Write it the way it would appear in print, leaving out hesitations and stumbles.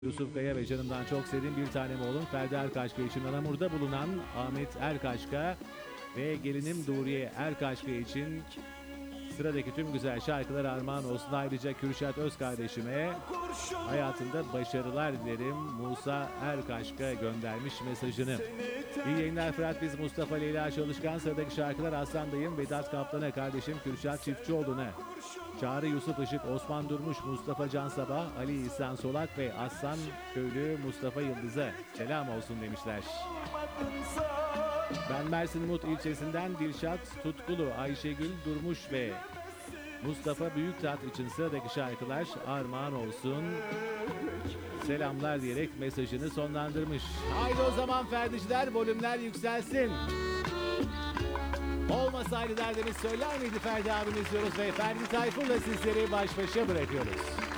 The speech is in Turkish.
Yusuf Kaya ve canımdan çok sevdiğim bir tanem oğlum Ferdi Erkaçka için Anamur'da bulunan Ahmet Erkaçka ve gelinim Duriye Erkaçka için sıradaki tüm güzel şarkılar armağan olsun. Ayrıca Kürşat Öz kardeşime hayatında başarılar dilerim. Musa Erkaçka göndermiş mesajını. İyi yayınlar Fırat, biz Mustafa Leyla Çalışkan. Sıradaki şarkılar Aslan Dayım, Vedat Kaplan'a, kardeşim Kürşat Çiftçioğlu'na, Çağrı Yusuf Işık, Osman Durmuş, Mustafa Can Sabah, Ali İhsan Solak ve Aslan Köylü Mustafa Yıldız'a selam olsun demişler. Ben Mersin Mut ilçesinden Dilşat Tutkulu, Ayşegül Durmuş ve Mustafa Büyüktat için sıradaki şarkılar armağan olsun. Selamlar diyerek mesajını sonlandırmış. Haydi o zaman Ferdiciler, volümler yükselsin. Olmasaydı derdimiz söyler miydi Ferdi abimiz diyoruz ve Ferdi Tayfur'la sizleri baş başa bırakıyoruz.